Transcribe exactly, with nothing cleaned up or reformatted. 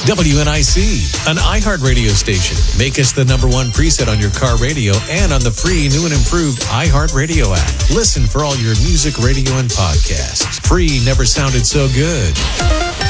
W N I C, an iHeart radio station. Make us the number one preset on your car radio and on the free new and improved iHeart Radio app. Listen for all your music, radio, and podcasts. Free never sounded so good.